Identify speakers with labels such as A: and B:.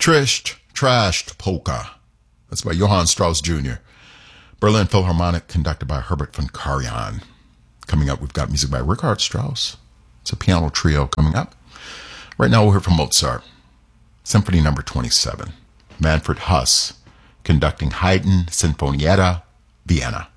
A: Trashed Polka. That's by Johann Strauss Jr. Berlin Philharmonic, conducted by Herbert von Karajan. Coming up, we've got music by Richard Strauss. It's a piano trio coming up. Right now, we'll hear from Mozart. Symphony number 27. Manfred Huss, conducting Haydn Sinfonietta, Vienna.